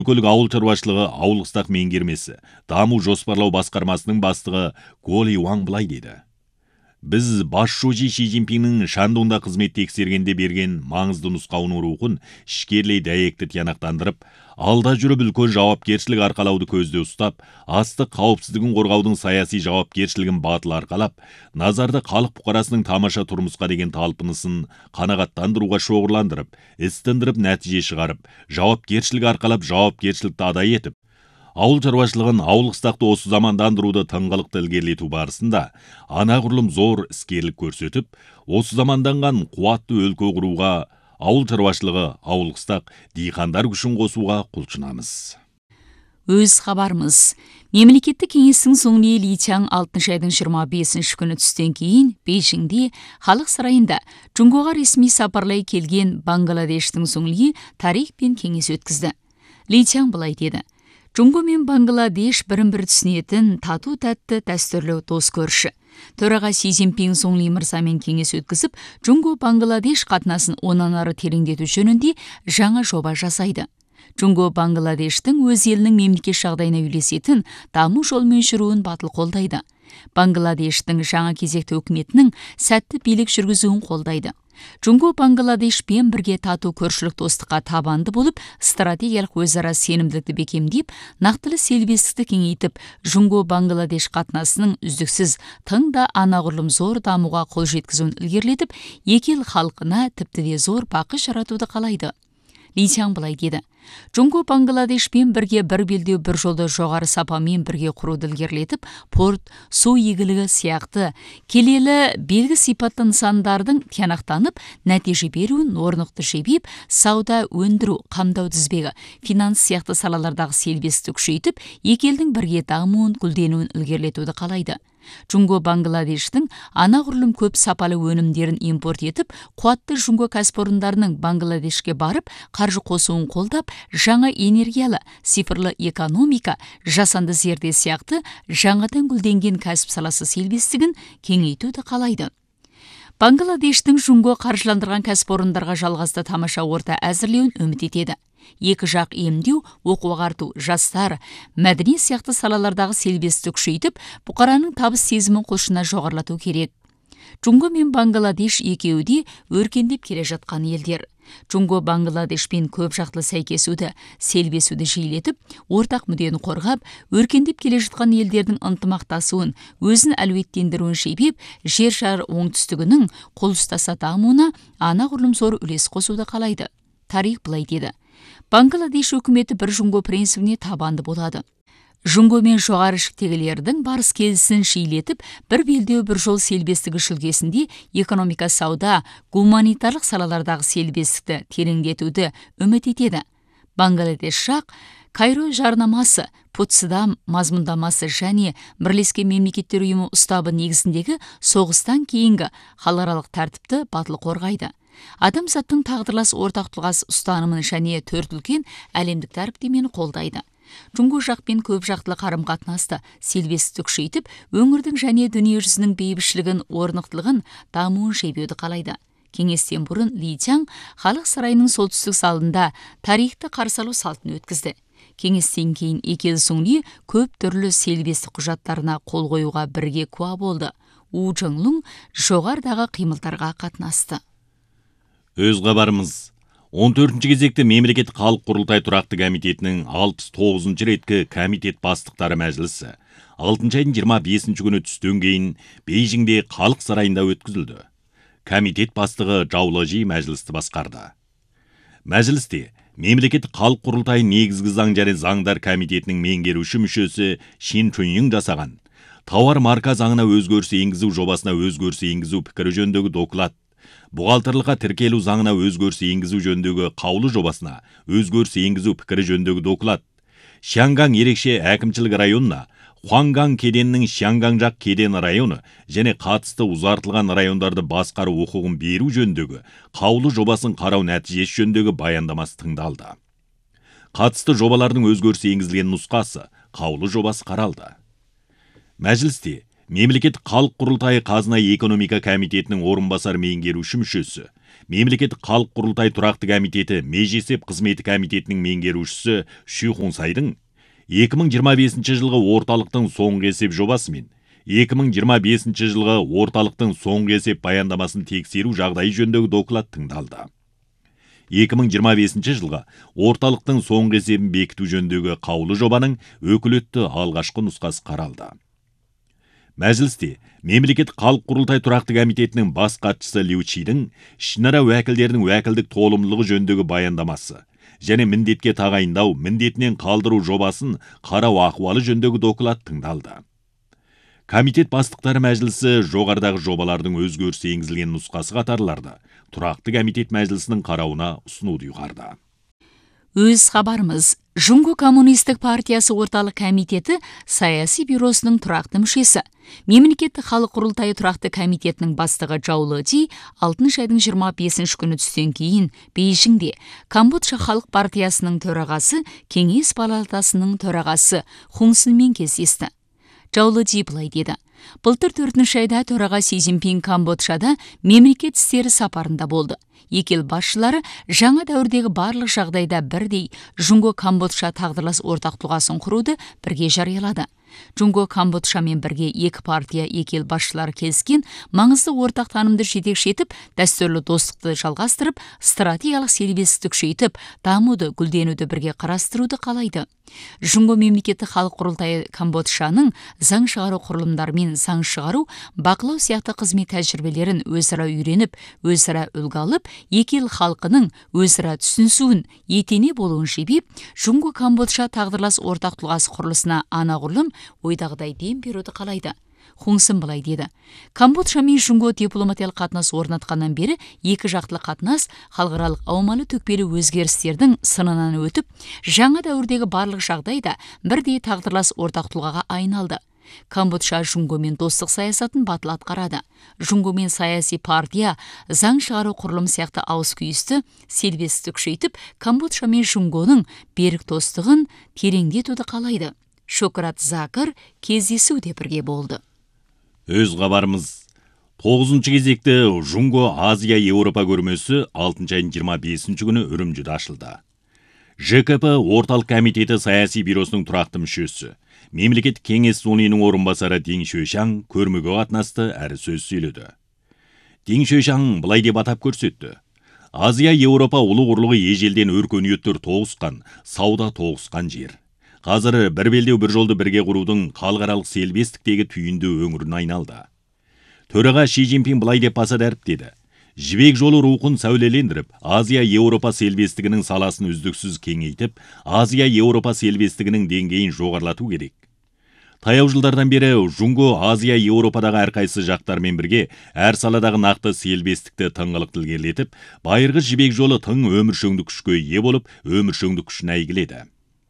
көлік ауыл шаруашылығы ауылықтық меңгермесі, даму жоспарлау басқармасының бастығы Голи Уаң былай деді. Біз басшысы Ши Цзиньпиннің Шандонда қызмет тексергенде берген маңызды нұсқауының рухын ішкерлей дәйекті тиянақтандырып, алда жүріп үлкен жауапкершілік арқалауды көзде ұстап, астық қауіпсіздігін қорғаудың саяси жауапкершілігін батыл арқалап, назарды халық бұқарасының тамаша тұрмысқа деген талпынысын қанағаттандыруға шоғырландырып, істендіріп нәтиже шығарып, жауапкершілік арқалап, жауапкершілікті адай етіп, ауыл шаруашылығын ауылықтақты осы замандандыруды тыңғылықты ілгерілету барысында анағұрлым зор іскерлік көрсетіп, осы заманданған қуатты өлкө құруға ауыл шаруашылығы ауылықтақ диқандар күшін қосуға құлшынамыз. Өз хабарымыз. Мемлекеттік кеңестің соңғы Ли Чаң 6 айдың 25 күні түстен кейін Бейжіңде халық сарайында Джунгоға ресми сапарлай келген Бангладештің соңғы тарих пен кеңес өткізді. Ли Чаң былай деді. Джунго мен Бангладеш бірін-бір түсінетін тату-тәтті дәстүрлі дос көрші. Төраға Си Цзиньпин соңғы мырзамен кеңес өткізіп, Джунго-Бангладеш қатынасын онан ары тереңдету жөнінде жаңа жоба жасайды. Джунго-Бангладештің өз елінің мемлекет жағдайына үйлесетін даму жолымен жүруін батыл қолдайды. Бангладештің жаңа кезекті өкіметінің сәтті билік жүргізуін қолдайды. Джунго-Бангладешпен бірге тату көршілік достыққа табанды болып, стратегиялық өзара сенімділікті бекемдеп, нақтылы серіктестікті кеңейтіп, Джунго-Бангладеш қатынасының үздіксіз тың да анағұрлым зор дамуға қол жеткізуін ілгерілетіп, екі ел халқына тіпті де зор бақыт жаратуды қалайды. Ли Чаң былай деді. Джунго-Бангладешпен бірге бір белдеу бір жолды жоғары сапамен бірге құруды ілгерілетіп, порт, су игілігі сияқты келелі белгі сипатты нысандардың тиянақтанып, нәтиже беруін орнықты жебеп, сауда, өндіру, қамдау тізбегі, финанс сияқты салалардағы серіктестікті күшейтіп, екі елдің бірге дамуын, гүлденуін ілгерілетуді қалайды. Джунго-Бангладештің анағұрлым көп сапалы өнімдерін импорт етіп, қуатты Джунго кәсіпорындарының Бангладешке барып, қаржы қосуын қолдап, жаңа энергиялы, цифрлы экономика, жасанды зерде сияқты жаңадан гүлденген кәсіп саласы серіктестігін кеңейтуді қалайды. Бангладештің Джунго қаржыландырған кәсіпорындарға жалғасты тамаша орта әзірлеуін үміт етеді. Екі жақ емдеу, оқу-ағарту, жастар, мәдени сияқты салалардағы серіктестікті күшейтіп, бұқараның табыс сезімін құлшына жоғарлату керек. Джунго мен Бангладеш екеуі де өркендеп келе жатқан елдер. Джунго-Бангладешпен көп жақтылы сәйкесуді, селбесуді жиілетіп, ортақ мүддені қорғап, өркендеп келе жатқан елдердің ынтымақтасуын, өзін әлеуеттендіруін шебеп, жер шар оңтүстігінің қол ұстаса дамуына анағұрлым зор үлес қосуды қалайды. Тарих былай деді. Бангладеш өкіметі бір Джунго принципіне табанды болады. Джунго мен жоғары шіктегілердің барыс келісін жиілетіп, бір белдеу бір жол селбестігі шілгесінде экономика, сауда, гуманитарлық салалардағы селбестікті тереңдетуді үміт етеді. Бангладеш жақ Кайро жарнамасы, Потсдам мазмұндамасы және Бірлескен мемлекеттер ұйымы ұстабы негізіндегі соғыстан кейінгі халықаралық тәртіпті батыл қорғайды. Адамзаттың тағдырлас ортақ тұлғасы ұстанымын және төрт үлкен әлемдік тәріптемені қолдайды. Джунго жақпен көп жақтылы қарым-қатынасты, серіктестікті күшейтіп, өңірдің және дүниежүзінің бейбітшілігін, орнықтылығын, дамуын жебеуді қалайды. Кеңестен бұрын Ли Чаң халық сарайының солтүстік залында тарихты қарсы алу салтын өткізді. Кеңестен кейін екі ел соңғы көп түрлі серіктестік құжаттарына қол қоюға бірге куә болды. У Чжыңлун жоғарыдағы қимылдарға қатынасты. Өз хабарымыз. 14-ші кезекті мемлекеттік халық құрылтай тұрақты комитетінің 69-ші реткі комитет бастықтары мәжілісі 6 айдың 25 күні түстен кейін Бейжіңде халық сарайында өткізілді. Комитет бастығы Жаулы Жи мәжілісті басқарды. Мәжілісте мемлекеттік халық құрылтай негізгі заң және заңдар комитетінің меңгеруші мүшесі Шин Чуньин жасаған тауар марка заңына өзгеріс енгізу жобасына өзгеріс енгізу пікірі жөніндегі доклад, бұғалтырлыққа тіркелу заңына өзгеріс енгізу жөніндегі қаулы жобасына өзгеріс енгізу пікірі жөніндегі доклад, Шянган ерекше әкімшілік районына Хуанган кеденінің Шянган жақ кеден районы және қатысты ұзартылған райондарды басқару құқығын беру жөніндегі қаулы жобасын қарау нәтижесі жөніндегі баяндамасы тыңдалды. Қатысты жобалардың өзгеріс енгізілген нұсқасы қаулы жобасы қаралды. Мәжілісте мемлекеттік халық құрылтайы қазына экономика комитетінің орынбасар меңгеруші мүшесі, Мемлекеттік халық құрылтай тұрақты комитеті Межесеп қызметі комитетінің меңгерушісі Шүй Хунсайдың 2025 жылғы орталықтың соңғы есеп жобасы мен 2025 жылғы орталықтың соңғы есеп баяндамасын тексеру жағдайы жөніндегі доклад тыңдалды. 2025 жылға орталықтың соңғы есебін бекіту жөніндегі қаулы жобаның өкілетті алғашқы нұсқасы қаралды. Мәжілісте Мемлекеттік халық құрылтай тұрақты комитетінің бас хатшысы Лю Чидің ішінара уәкілдерінің уәкілдік толымдылығы жөніндегі баяндамасы және міндетке тағайындау, міндетінен қалдыру жобасын қарау ахуалы жөніндегі доклад тыңдалды. Комитет бастықтары мәжілісі жоғарыдағы жобалардың өзгерісі енгізілген нұсқасы қатарларды тұрақты комитет мәжілісінің қарауына ұсынуды ұйғарды. Өз хабарымыз. Жунго коммунистік партиясы орталық комитеті саяси бюросының тұрақты мүшесі. Мемлекеттік халық құрылтайы тұрақты комитетінің бастығы Чжао Лэди 6 айдың 25 күні түстен кейін Бейжіңде Камбоджа халық партиясының төрағасы, Кеңес палатасының төрағасы Хун Сынмен кездесті. Чжао Лэди былай деді: былтыр 4 айда төраға Си Цзиньпин Камбоджада мемлекет істері сапарында болды. Екі ел басшылары жаңа дәуірдегі барлық жағдайда бірдей Жунго Камбоджа тағдырлас ортақ тұлғасын құруды бірге жариялады. Жунго Камбоджамен бірге екі партия, екі ел басшылары келіскен маңызды ортақ танымды жетекші етіп, дәстүрлі достықты жалғастырып, стратегиялық серіктестікті күшейтіп, дамуды, гүлденуді бірге қарастыруды қалайды. Жунго мемлекеттік халық құрылтайы Камбоджаның заң шығару құрылымдарымен заң шығару, бақылау сияқты қызмет тәжірибелерін өзара үйреніп, өзара үлгі алып, екі ел халқының өзара түсінісуін, етене болуын жебеп, Жунго Камбоджа тағдырлас ортақ тұлғасы құрылысына анағұрлым ойдағыдай дем беруді қалайды. Хун Сын былай деді: Камбоджа мен Жунго дипломатиялық қатынас орнатқаннан бері екі жақтылы қатынас халықаралық аумалы төкпелі өзгерістердің сынынан өтіп, жаңа дәуірдегі барлық жағдайда бірдей тағдырлас ортақ тұлғаға айналды. Камбоджа Жунгомен достық саясатын батыл атқарады. Жунгомен саяси партия, заң шығару құрылым сияқты ауыз күйісті, серіктестікті күшейтіп, Камбоджа мен Жунгоның берік достығын тереңдетуді қалайды. Шократ Закыр кездесуде бірге болды. Өз хабарымыз. 9 кезекті Жунго Азия Еуропа көрмесі 6 айдың 25 күні Үрімжіде ашылды. ЖКП орталық комитеті саяси бюросының тұрақты мүшесі, мемлекеттік кеңес зонының орынбасары Дин Шуйшан көрмеге қатынасты әрі сөз сөйледі. Дин Шуйшан былай деп атап көрсетті: Азия Еуропа ұлы құрлығы ежелден өркениеттер тоғысқан, сауда тоғысқан жер. Қазір бір белдеу бір жолды бірге құрудың халықаралық селбестіктегі түйінді өңірін айналды. Төраға Ши Цзиньпин былай деп баса дәріптеді: жібек жолы рухын сәулелендіріп, Азия Еуропа селбестігінің саласын үздіксіз кеңейтіп, Азия Еуропа селбестігінің деңгейін жоғарлату керек. Таяу жылдардан бері Жунго Азия Еуропадағы әрқайсы жақтармен бірге әр саладағы нақты селбестікті тыңғылық ілгерілетіп, байырғы жібек жолы тың өміршеңдік күшке ие болып, өміршеңдік күшін әйгіледі.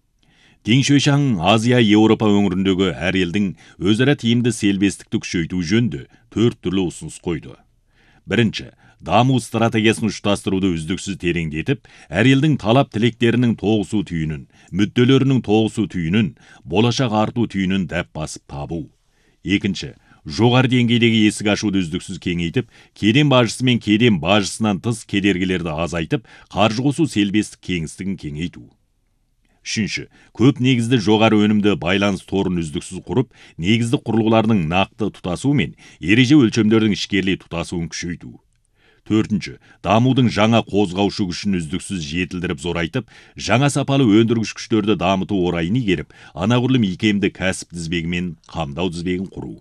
Дин Шуйшан Азия Еуропа өңіріндегі әр елдің өзара тиімді селбестікті күшейту жөнді 4 түрлі ұсыныс қойды. Бірінші, даму стратегиясын ұштастыруды үздіксіз тереңдетіп, әр елдің талап тілектерінің тоғысу түйінін, мүдделерінің тоғысу түйінін, болашақ арту түйінін дәп басып табу. Екінші, жоғары деңгейдегі есік ашуды үздіксіз кеңейтіп, кеден бажысы мен кеден бажысынан тыс кедергілерді азайтып, қаржы қосу селбестік кеңістігін кеңейту. Үшінші, көп негізді жоғары өнімді байланыс торын үздіксіз құрып, негізді құрылғыларының нақты тұтасуы мен ереже өлшемдердің ішкерлей тұтасуын күшейту. Төртінші, дамудың жаңа қозғаушы күшін үздіксіз жетілдіріп зорайтып, жаңа сапалы өндіргіш күштерді дамыту орайын игеріп, анағұрлым икемді кәсіп тізбегімен қамдау тізбегін құру.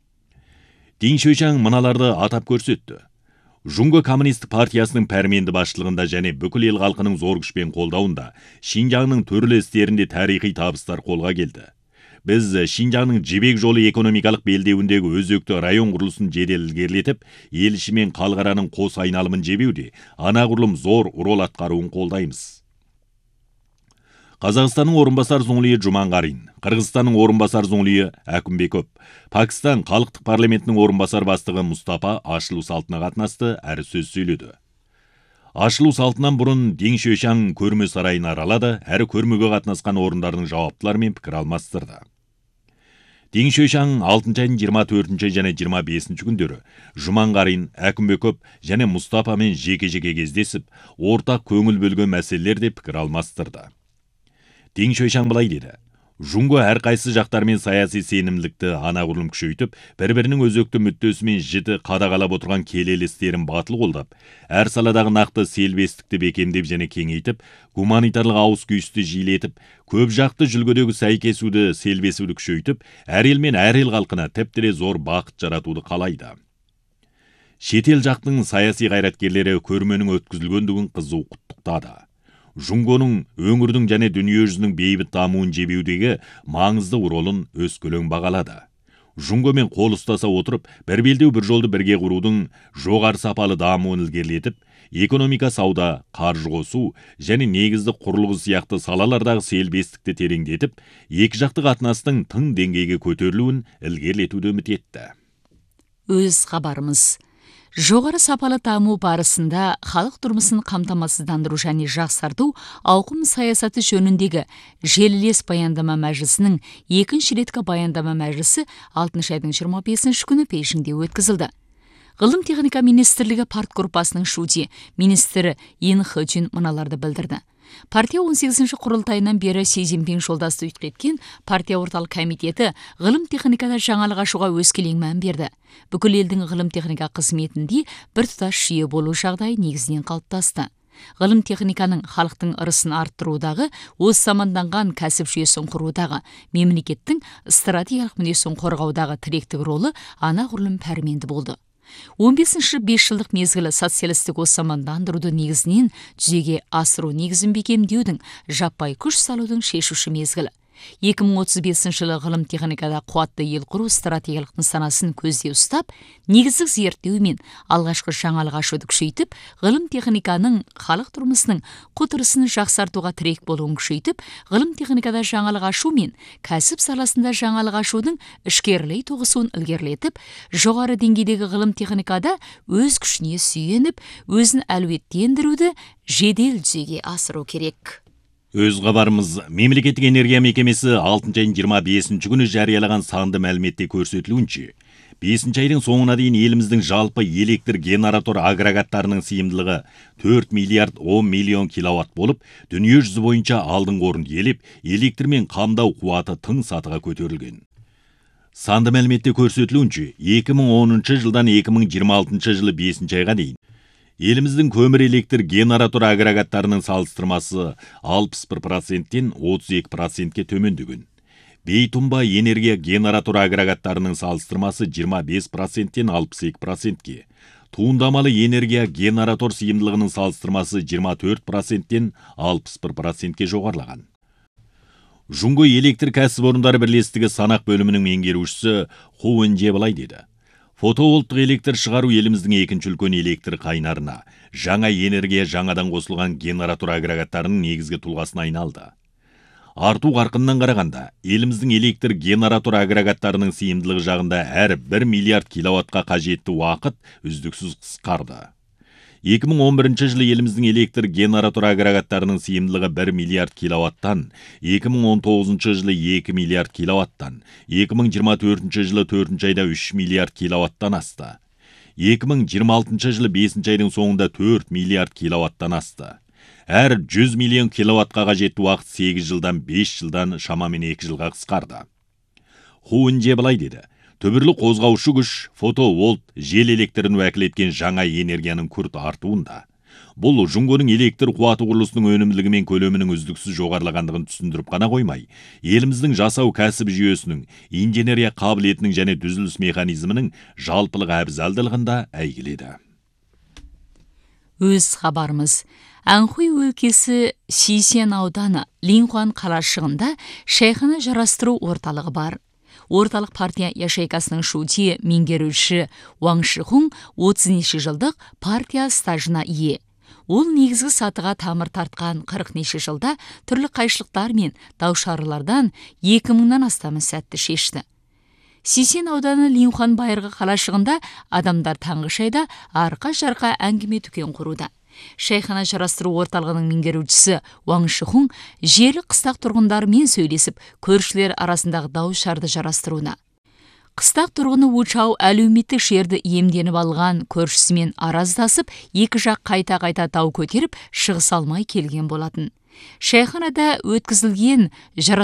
Дин Шуйшан мыналарды атап көрсетті: Жунго коммунистік партиясының пәрменді басшылығында және бүкіл ел халқының зор күшпен қолдауында Шинжаңның түрлі істерінде тарихи табыстар қолға келді. Біз Шинжаңның жібек жолы экономикалық белдеуіндегі өзекті район құрылысын жедел ілгерілетіп, ел іші мен халықараның қос айналымын жебеуде анағұрлым зор рол атқаруын қолдаймыз. Қазақстанның орынбасар зоңлиы Жуманғарин, Қырғызстанның орынбасар зоңлиы Әкімбеков, Пакистан халықтық парламентінің орынбасар бастығы Мұстапа ашылу салтына қатынасты әрі сөз сөйледі. Ашылу салтынан бұрын Дин Шуйшан көрме сарайын аралады, әрі көрмеге қатынасқан орындардың жауаптыларымен пікір алмастырды. Деңшөшаң 6 айдың 24 және 25 күндері Жұманғарин, Әкімбеков және Мұстапамен жеке-жеке кездесіп, ортақ көңіл бөлген мәселелерде пікір алмастырды. Деңшөшаң былай деді: Жунго әрқайсы жақтармен саяси сенімділікті анағұрлым күшейтіп, бір-бірінің өзекті мүддесімен жіті қадағалап отырған келелестерін батыл қолдап, әр саладағы нақты селбестікті бекемдеп және кеңейтіп, гуманитарлық ауыс-күйісті жиілетіп, көп жақты жүлгедегі сәйкесуді, селбесуді күшейтіп, әр ел мен әр ел халқына тіптіре зор бақыт жаратуды қалайды. Шетел жақтың саяси қайраткерлері көрменің өткізілгендігін қызу құттықтады. Жунгоның өңірдің және дүниежүзінің бейбіт дамуын жебеудегі маңызды ролын өскөлең бағалады. Жунгомен қол ұстаса отырып, бір белдеу бір жолды бірге құрудың жоғары сапалы дамуын ілгерілетіп, экономика, сауда, қаржы қосу және негізді құрылғы сияқты салалардағы селбестікті тереңдетіп, екі жақты қатынастың тың деңгейге көтерілуін ілгерілетуді үміт етті. Өз хабарымыз. Жоғары сапалы даму барысында халық тұрмысын қамтамасыздандыру және жақсарту ауқым саясаты жөніндегі желілес баяндама мәжілісінің екінші реткі баяндама мәжілісі 6 айдың 25 күні Бейжіңде өткізілді. Ғылым техника министрлігі парткорпасының шуде министрі Ин Хэджин мыналарды білдірді. Партия 18-ші құрылтайынан бері Си Цзиньпин жолдасты еткен партия орталық комитеті ғылым техникада жаңалық ашуға өскелең мән берді. Бүкіл елдің ғылым техника қызметінде бір тұтас жүйе болу жағдай негізінен қалыптасты. Ғылым техниканың халықтың ырысын арттырудағы, өз заманданған кәсіп жүйесін құрудағы, мемлекеттің стратегиялық мүддесін қорғаудағы тіректік ролы анағұрлым пәрменді болды. 15-ші 5 жылдық мезгілі социалистік осамандандыруды негізінен жүзеге асыру негізін бекемдеудің, жаппай күш салудың шешуші мезгілі. 2035 жылы ғылым техникада қуатты ел құру стратегиялық нысанасын көзде ұстап, негіздік зерттеу мен алғашқы жаңалық ашуды күшейтіп, ғылым техниканың халық тұрмысының құтырысын жақсартуға тірек болуын күшейтіп, ғылым техникада жаңалық ашу мен кәсіп саласында жаңалық ашудың ішкерлей тоғысуын ілгерілетіп, жоғары деңгейдегі ғылым техникада өз күшіне сүйеніп, өзін әлеуеттендіруді жедел жүзеге асыру керек. Өз хабарымыз. Мемлекеттік энергия мекемесі 6 айдың 25 күні жариялаған санды мәліметте көрсетілуінше, 5 айдың соңына дейін еліміздің жалпы электр генератор агрегаттарының сыйымдылығы 4 миллиард 10 миллион киловатт болып, дүние жүзі бойынша алдыңғы орынды иелеп, электрмен қамдау қуаты тың сатыға көтерілген. Санды мәліметте көрсетілуінше, 2010 жылдан 2026 жылы 5 айға дейін еліміздің көмір электр генератор агрегаттарының салыстырмасы 61%-тен 32%-ке төмендеген. Бейтұнба энергия генератор агрегаттарының салыстырмасы 25%-тен 62%-ке. Туындамалы энергия генератор сыйымдылығының салыстырмасы 24%-тен 61%-ке жоғарылаған. Жунго электр кәсіпорындары бірлестігі санақ бөлімінің меңгерушісі Ху Өнже былай деді: Фотоволттық электр шығару еліміздің екінші үлкен электр қайнарына, жаңа энергия жаңадан қосылған генератор агрегаттарының негізгі тұлғасына айналды. Арту қарқыннан қарағанда, еліміздің электр генератор агрегаттарының сыйымдылығы жағында әр 1 миллиард киловаттқа қажетті уақыт үздіксіз қысқарды. 2011 жылы еліміздің электр генератор агрегаттарының сыйымдылығы 1 миллиард киловаттан, 2019 жылы 2 миллиард киловаттан, 2024 жылы 4 айда 3 миллиард киловаттан асты. 2026 жылы 5 айдың соңында 4 миллиард киловаттан асты. Әр 100 миллион киловаттқа қажетті уақыт 8 жылдан 5 жылдан шамамен 2 жылға қысқарды. Ху Өнже былай деді: Түбірлі қозғаушы күш, фотоволт, жел электрін уәкіл еткен жаңа энергияның күрт артуында. Бұл Жунгоның электр қуаты құрылысының өнімділігі мен көлемінің үздіксіз жоғарылағандығын түсіндіріп қана қоймай, еліміздің жасау кәсіп жүйесінің, инженерия қабілетінің және түзіліс механизмінің жалпылық әбзалдылығында әйгіледі. Өз хабарымыз. Анхуй өлкесі Сисен ауданы Линхуан қалашығында шайхана жарастыру орталығы бар. Орталық партия яшайкасының шуте меңгеруші Уаң Шихун 30 жылдық партия стажына ие. Ол негізгі сатыға тамыр тартқан 40 жылда түрлі қайшылықтар мен даушарылардан 2000-нан астамы сәтті шешті. Сисен ауданы Линхуан байырғы қалашығында адамдар таңғы шайда арқа-жарқа әңгіме түкен құруда. Шайхана жарастыру орталығының меңгерушісі Уаң Шихун желі қыстақ тұрғындарымен сөйлесіп, көршілер арасындағы дау-шарды жарастыруына, Қыстақ тұрғыны Учау әлеуметтік жерді иемденіп алған көршісімен араздасып, екі жақ қайта-қайта тау көтеріп, шығыс алмай келген болатын. Шайханада өткізілген